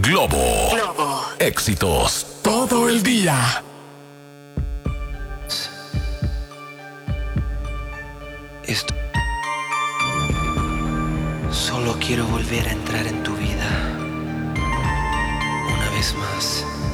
Globo. Éxitos todo el día. Solo quiero volver a entrar en tu vida una vez más.